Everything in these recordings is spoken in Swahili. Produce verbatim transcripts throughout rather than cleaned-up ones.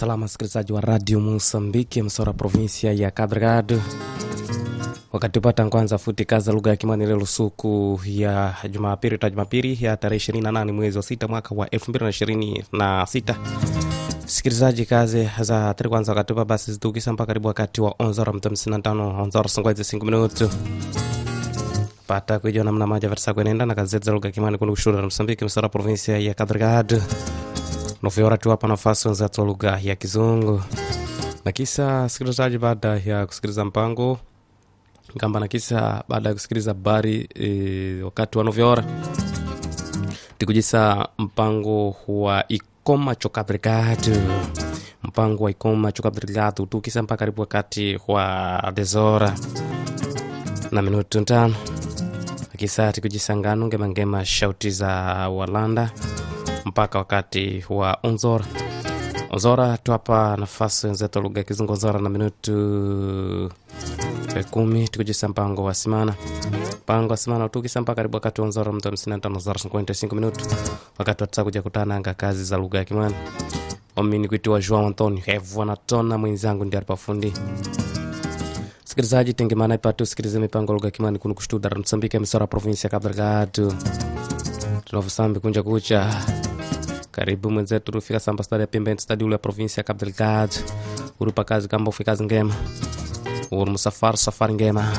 salama msikilizaji wa Radio Mosambiki, msora provinsia ya Cabo Delgado. Wakati upata kwanza futi kaza lugha ya Kimani leo suku ya Jumapili ta Jumapili ya tarehe ishirini na nane mwezi wa sita mwaka wa elfu mbili na ishirini na sita. Sikilizaji kazi za tari kwanza wakati upata basi zitukisa mpaka karibu wakati wa onzora mtamsina tano onzora sangwaizi singu minutu. Pata kujua namna maja versa kwenenda na kazi za lugha ya Kimani kunu kushura na Mosambiki, msora provinsia ya Cabo Delgado. Nofiora tuwapa nafasi wenzetu lugha ya Kizungu. Na kisa sikilizaji baada ya kusikiliza mpango Ngamba na kisa baada ya kusikiliza habari e, wakati wa nofiora tikujisa mpango wa Ikoma Cabo Delgado. Mpango wa Ikoma Cabo Delgado tukisa mpaka karibu wakati wa dezora na minutu ntano. Kisa tikujisa ngano ngema ngema shauti za Walanda mpaka wakati wa onzora. Onzora tuwapa nafasi wenzetu lugha ya Kizungu onzora na minutu kumi tukujisa mpango wa simana. Mpango wa simana utukisa mpaka karibu wakati wa onzora mtu hamsini na tano onzora cinquenta e cinco minutu. Wakati watasa kuja kutana anga kazi za lugha ya Kimani. Omini kuitiwa João Antonio Hevu anatona mwenzangu ndiye alipafundi. Sikilizaji tengemana ipatu sikilize mipango lugha ya Kimani kunu kushtuda Msambiki msora provinsia ya Cabo Delgado. Tunavusambi kunja kucha. Karibu mwenzetu rufika samba stadi ya Pembe stadi ule ya provinsia ya Cabo Delgado. Urupa kazi kamba ufikazi ngema. Uru musafari safari ngema.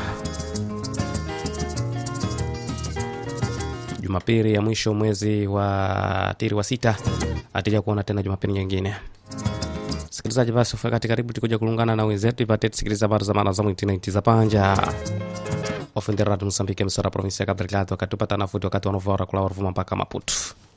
Jumapili ya mwisho mwezi wa tiri wa sita. Atija kuona tena Jumapili nyingine. Sikilizaji basi ufakati karibu tikuja kulungana na wenzetu ipate sikiliza habari za maana za mwinti za panja. Ofendera Msambiki msora provinsia ya Cabo Delgado wakati upata nafuti wakati wanovora kula waruvuma mpaka Maputo.